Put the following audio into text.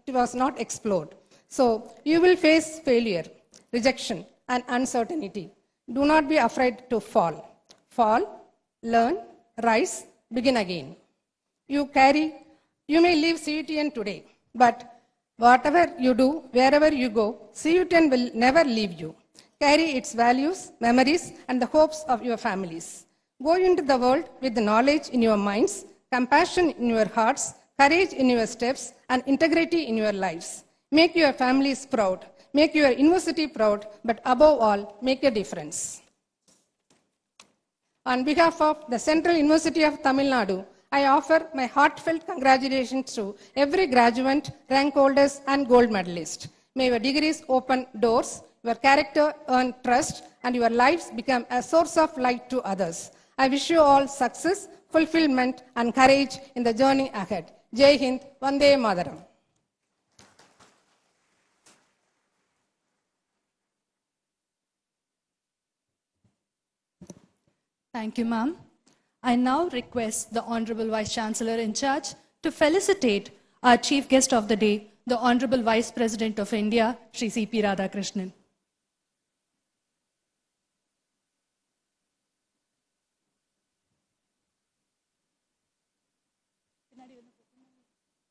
it was not explored. So you will face failure, rejection, and uncertainty. Do not be afraid to fall. Fall, learn, rise, begin again. You may leave CUTN today, but whatever you do, wherever you go, CUTN will never leave you. Carry its values, memories, and the hopes of your families. Go into the world with the knowledge in your minds, compassion in your hearts, courage in your steps, and integrity in your lives. Make your families proud, make your university proud, but above all, make a difference. On behalf of the Central University of Tamil Nadu, I offer my heartfelt congratulations to every graduate, rank holders, and gold medalist. May your degrees open doors, your character earn trust, and your lives become a source of light to others. I wish you all success, fulfillment, and courage in the journey ahead. Jai Hind, Vande Mataram. Thank you, ma'am. I now request the Honorable Vice Chancellor in charge to felicitate our Chief Guest of the Day, the Honorable Vice President of India, Shri C.P. Radhakrishnan.